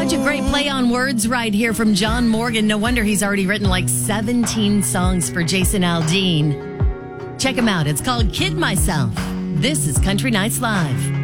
Such a great play on words right here from John Morgan. No wonder he's already written like 17 songs for Jason Aldean. Check him out. It's called Kid Myself. This is Country Nights Live.